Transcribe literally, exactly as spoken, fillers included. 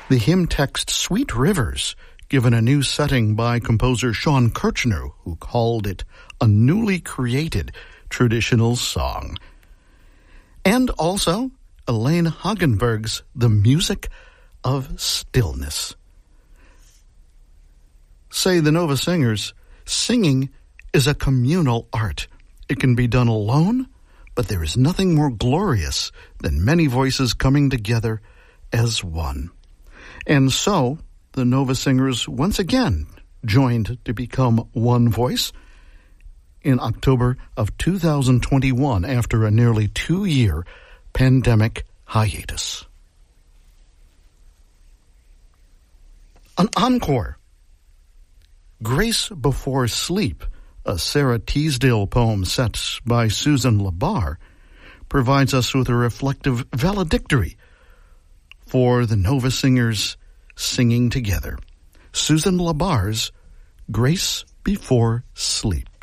The hymn text Sweet Rivers, given a new setting by composer Sean Kirchner, who called it a newly created traditional song. And also Elaine Hagenberg's The Music of Stillness. Say the Nova Singers, singing is a communal art. It can be done alone, but there is nothing more glorious than many voices coming together as one. And so, the Nova Singers once again joined to become one voice in October of two thousand twenty-one after a nearly two-year pandemic hiatus. An encore. Grace Before Sleep, a Sarah Teasdale poem set by Susan Labar, provides us with a reflective valedictory for the Nova Singers singing together. Susan Labar's Grace Before Sleep.